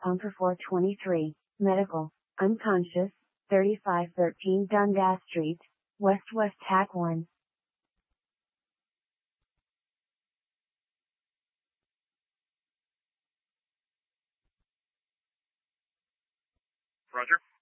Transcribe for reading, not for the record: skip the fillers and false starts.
pump for 423, medical, unconscious, 3513 Dundas Street, West Hack 1. Roger.